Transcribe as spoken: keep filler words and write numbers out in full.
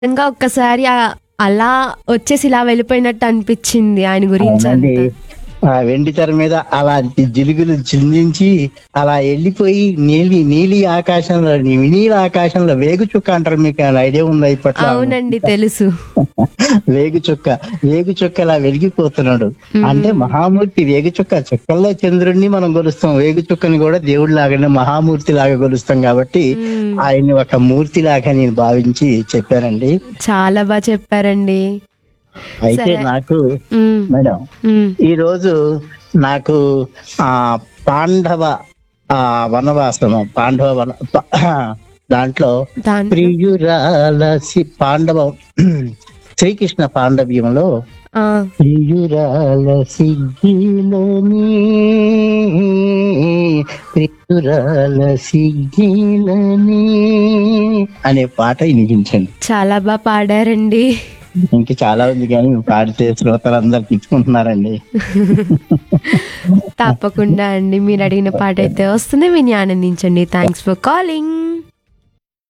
నిజంగా ఒక్కసారి ఆహ్, అలా వచ్చేసి ఇలా వెళ్ళిపోయినట్టు అనిపిచ్చింది ఆయన గురించి అవునండి. అంతా. ఆ వెండి తెర మీద అలాంటి జిలుగులు చిందించి అలా ఎళ్ళిపోయి నీలి నీలి ఆకాశంలో నీలి ఆకాశంలో వేగు చుక్క అంటారు. మీకేమైనా ఐడియా ఉందా ఇప్పట్లో? అవునండి. తెలుసు. వేగు చుక్క, వేగు చుక్క అలా వెలిగిపోతున్నాడు. అంటే హ్మ్. మహామూర్తి వేగు చుక్క. చుక్కల్లో చంద్రుడిని మనం కొలుస్తాం. వేగు చుక్కని కూడా దేవుడిలాగానే మహామూర్తిలాగా కొలుస్తాం కాబట్టి హ్మ్. ఆయన్ని ఒక మూర్తిలాగా నేను భావించి చెప్పానండి. చాలా బా చెప్పారండి. అయితే సరే. నాకు హ్మ్. మేడం హ్మ్. ఈరోజు నాకు ఆహ్, పాండవ ఆహ్, వనవాసము పాండవ వన ప దాంట్లో దాంట్లో ప్రియురాల సి పాండవం శ్రీకృష్ణ పాండవ్యంలో ఆ! ప్రియురాల సిగ్గిలని ప్రియురాల సిగ్గిలని అనే పాట వినిపించండి. చాలా బా పాడారండి. ఇంక చాలా ఉంది గానీ పాడితే శ్రోతలందరూ తిట్టుకుంటున్నారండి. తప్పకుండా అండి. మీరడిగిన పాటైతే వస్తుంది. విని ఆనందించండి. Thanks for calling.